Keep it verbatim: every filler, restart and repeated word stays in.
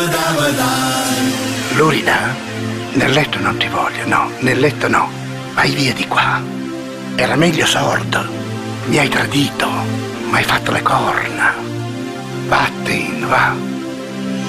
Lurida? Nel letto non ti voglio, no, nel letto no. Vai via di qua. Era meglio sordo. Mi hai tradito, mi hai fatto le corna. Vattene, va.